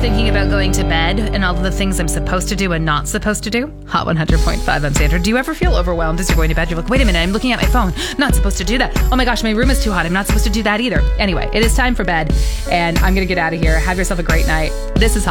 thinking about going to bed and all of the things I'm supposed to do and not supposed to do? Hot 100.5, I'm Sandra. Do you ever feel overwhelmed as you're going to bed? You're like, wait a minute, I'm looking at my phone. I'm not supposed to do that. Oh my gosh, my room is too hot. I'm not supposed to do that either. Anyway, it is time for bed, and I'm going to get out of here. Have yourself a great night. This is Hot